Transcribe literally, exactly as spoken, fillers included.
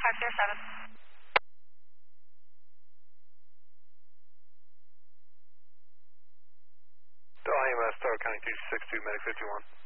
five zero seven. Del E M S, Starr County two six two, Medic fifty-one.